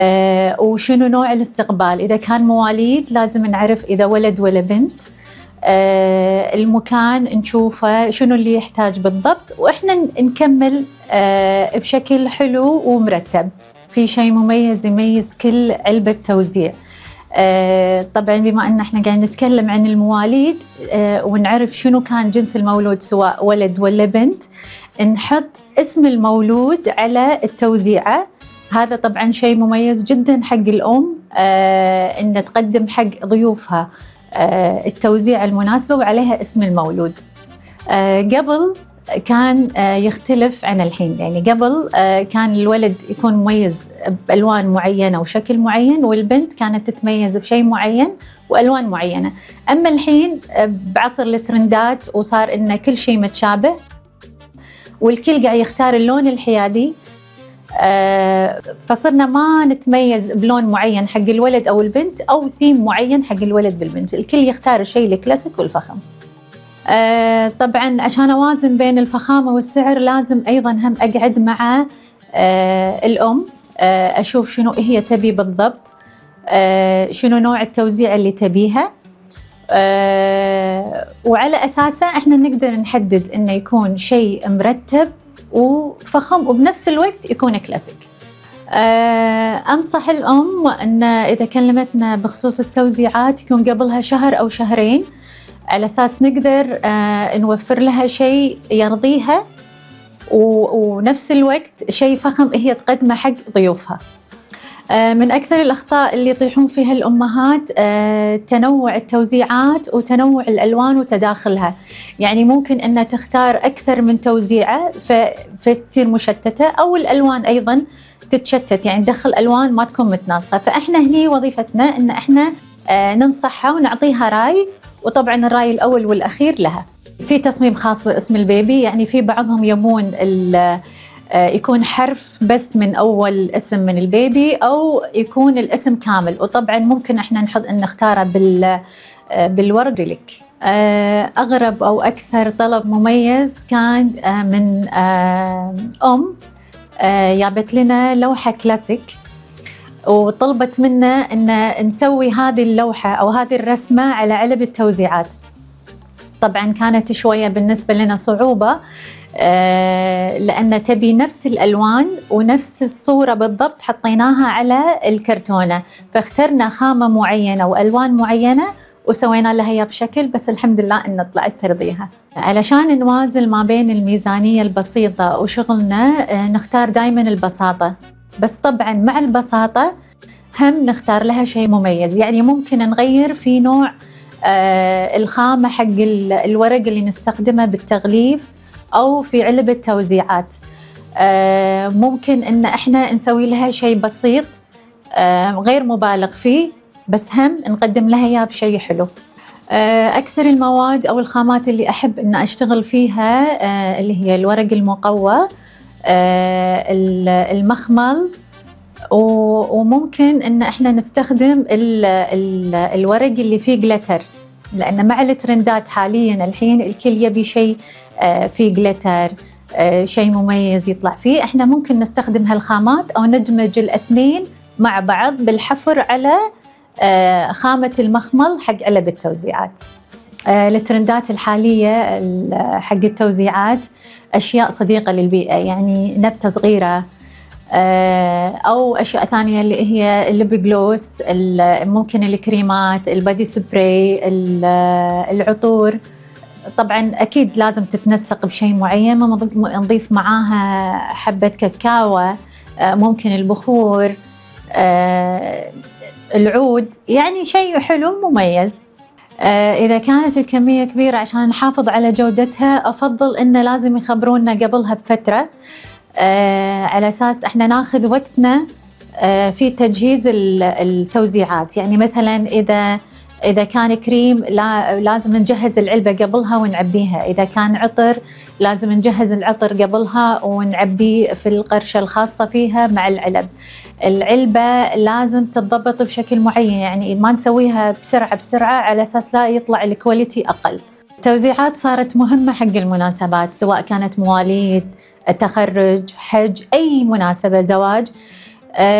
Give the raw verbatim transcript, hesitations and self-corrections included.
آه وشنو نوع الاستقبال، إذا كان مواليد لازم نعرف إذا ولد ولا بنت. آه المكان نشوفه شنو اللي يحتاج بالضبط، وإحنا نكمل آه بشكل حلو ومرتب. في شيء مميز يميز كل علبة توزيع. آه طبعا بما أن احنا قاعدين نتكلم عن المواليد آه ونعرف شنو كان جنس المولود سواء ولد ولا بنت، نحط اسم المولود على التوزيعة. هذا طبعا شيء مميز جدا حق الأم آه إن تقدم حق ضيوفها آه التوزيعة المناسبة وعليها اسم المولود. آه قبل كان آه يختلف عن الحين، يعني قبل آه كان الولد يكون مميز بألوان معينة وشكل معين، والبنت كانت تتميز بشيء معين وألوان معينة. أما الحين آه بعصر الترندات وصار إن كل شيء متشابه والكل قاعد يختار اللون الحيادي، آه فصرنا ما نتميز بلون معين حق الولد أو البنت أو ثيم معين حق الولد بالبنت، الكل يختار الشيء الكلاسيك والفخم. آه طبعاً عشان أوازن بين الفخامة والسعر لازم أيضاً هم أقعد مع آه الأم، آه أشوف شنو هي تبي بالضبط، آه شنو نوع التوزيع اللي تبيها، آه وعلى أساسه إحنا نقدر نحدد إنه يكون شيء مرتب وفخم وبنفس الوقت يكون كلاسيك. آه أنصح الأم أن إذا كلمتنا بخصوص التوزيعات يكون قبلها شهر أو شهرين، على أساس نقدر آه نوفر لها شيء يرضيها ونفس الوقت شيء فخم هي تقدمه حق ضيوفها. آه من أكثر الأخطاء اللي يطيحون فيها الأمهات آه تنوع التوزيعات وتنوع الألوان وتداخلها، يعني ممكن أنها تختار أكثر من توزيعة فتصير مشتتة، أو الألوان أيضا تتشتت، يعني ندخل ألوان ما تكون متناسقة. فإحنا هني وظيفتنا أن إحنا آه ننصحها ونعطيها رأي، وطبعاً الرأي الأول والأخير لها. في تصميم خاص باسم البيبي، يعني في بعضهم يبون يكون حرف بس من أول اسم من البيبي أو يكون الاسم كامل، وطبعاً ممكن إحنا نحط نختاره بال بالورق لك. أغرب أو أكثر طلب مميز كان من أم جابت لنا لوحة كلاسيك وطلبت منا أن نسوي هذه اللوحة أو هذه الرسمة على علب التوزيعات. طبعاً كانت شوية بالنسبة لنا صعوبة آه لأن تبي نفس الألوان ونفس الصورة بالضبط حطيناها على الكرتونة، فاخترنا خامة معينة وألوان معينة وسوينا لها إياه بشكل، بس الحمد لله إن طلعت ترضيها. علشان نوازن ما بين الميزانية البسيطة وشغلنا آه نختار دايماً البساطة، بس طبعاً مع البساطة هم نختار لها شيء مميز، يعني ممكن نغير في نوع آه الخامة حق الورق اللي نستخدمه بالتغليف أو في علبة توزيعات. آه ممكن إن إحنا نسوي لها شيء بسيط آه غير مبالغ فيه، بس هم نقدم لها إياه بشيء حلو. آه أكثر المواد أو الخامات اللي أحب إن أشتغل فيها آه اللي هي الورق المقوى، آه المخمل، وممكن إن إحنا نستخدم ال ال الورق اللي فيه جلتر، لأن مع الترندات حالياً الحين الكل يبي شيء آه فيه جلتر، آه شيء مميز يطلع فيه. إحنا ممكن نستخدم هالخامات أو ندمج الاثنين مع بعض بالحفر على آه خامة المخمل حق علب التوزيعات. آه الترندات الحالية حق التوزيعات أشياء صديقة للبيئة، يعني نبتة صغيرة أو أشياء ثانية اللي هي الليب جلوس، ممكن الكريمات، البادي سبراي، العطور. طبعا أكيد لازم تتنسق بشيء معين، نضيف معاها حبة كاكاو، ممكن البخور، العود، يعني شيء حلو مميز. إذا كانت الكمية كبيرة عشان نحافظ على جودتها أفضل إنه لازم يخبرونا قبلها بفترة آه على أساس إحنا ناخذ وقتنا آه في تجهيز التوزيعات. يعني مثلاً إذا إذا كان كريم لا لازم نجهز العلبة قبلها ونعبيها، إذا كان عطر لازم نجهز العطر قبلها ونعبيه في القرشة الخاصة فيها مع العلب. العلبة لازم تتضبط بشكل معين، يعني ما نسويها بسرعة بسرعة على أساس لا يطلع الكواليتي أقل. التوزيعات صارت مهمة حق المناسبات، سواء كانت مواليد، تخرج، حج، أي مناسبة، زواج.